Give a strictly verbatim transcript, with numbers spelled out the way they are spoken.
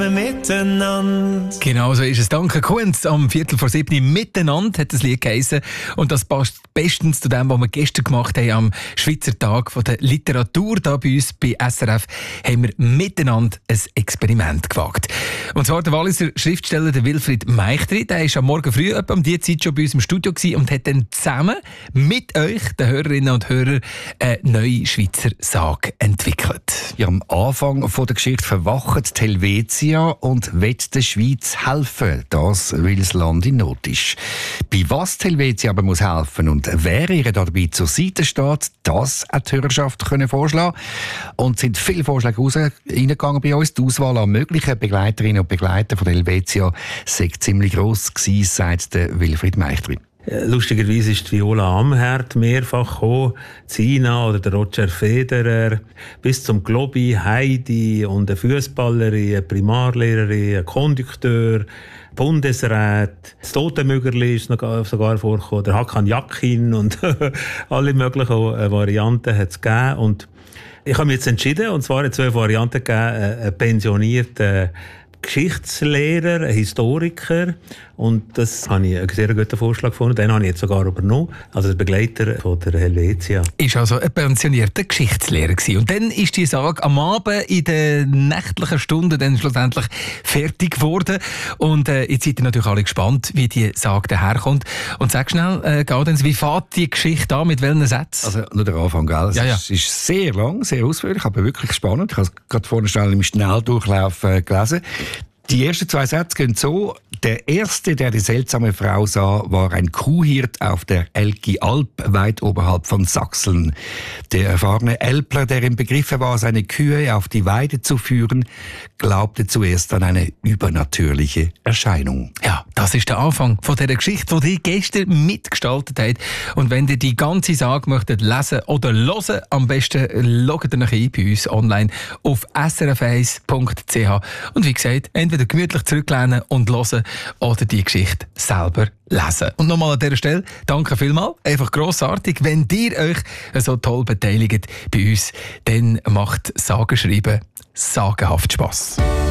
Miteinander. Genau so ist es. Danke, Kunz. Am Viertel vor sieben miteinander hat das Lied geheissen. Und das passt bestens zu dem, was wir gestern gemacht haben am Schweizer Tag der Literatur. Da bei uns bei S R F haben wir miteinander ein Experiment gewagt. Und zwar der Walliser Schriftsteller der Wilfried Meichtri. Der war am Morgen früh etwa um diese Zeit schon bei uns im Studio und hat dann zusammen mit euch, den Hörerinnen und Hörern, eine neue Schweizer Sage entwickelt. Ja, am Anfang von der Geschichte verwacht die Helvetia und will der Schweiz helfen, das, weil das Land in Not ist. Bei was die Helvetia aber muss helfen und wer ihr dabei zur Seite steht, das hat die Hörerschaft können vorschlagen. Und es sind viele Vorschläge reingegangen bei uns. Die Auswahl an möglichen Begleiterinnen und Begleitern von der Helvetia sei ziemlich gross gewesen, sagt der Wilfried Meichtri. Lustigerweise ist die Viola Amherd mehrfach gekommen, Zina oder der Roger Federer, bis zum Globi, Heidi und eine Fußballerin, eine Primarlehrerin, ein Kondukteur, Bundesrat, das Totenmögerli ist sogar vorgekommen, der Hakan Yakin und alle möglichen Varianten hat es gegeben. Und ich habe mich jetzt entschieden, und zwar in zwei Varianten gegeben, einen pensionierten Geschichtslehrer, ein Historiker, und das habe ich einen sehr guten Vorschlag gefunden. Den habe ich jetzt sogar übernommen, also der Begleiter von der Helvetia. Ist also ein pensionierter Geschichtslehrer gewesen. Und dann ist die Sage am Abend in den nächtlichen Stunden dann schlussendlich fertig geworden. Und äh, jetzt seid ihr natürlich alle gespannt, wie die Sage daherkommt. Und sag schnell, äh, Gaudenz, wie fährt die Geschichte an, mit welchen Sätzen? Also nur der Anfang, gell? Es ja, ja. ist, ist sehr lang, sehr ausführlich, aber wirklich spannend. Ich habe es gerade vorhin schnell im Schnelldurchlauf äh, gelesen. Die ersten zwei Sätze gehen so: Der erste, der die seltsame Frau sah, war ein Kuhhirt auf der Elki Alp, weit oberhalb von Sachsen. Der erfahrene Älpler, der im Begriffe war, seine Kühe auf die Weide zu führen, glaubte zuerst an eine übernatürliche Erscheinung. Ja, das ist der Anfang von dieser Geschichte, die ihr gestern mitgestaltet habt. Und wenn ihr die ganze Sage möchtet lesen oder hören, am besten loggt ihr euch ein bei uns online auf s r f eins punkt c h. Und wie gesagt, entweder gemütlich zurücklehnen und hören oder die Geschichte selber lesen. Und nochmal an dieser Stelle, danke vielmals. Einfach grossartig. Wenn ihr euch so toll beteiligt bei uns, dann macht Sagen schreiben sagenhaft Spass.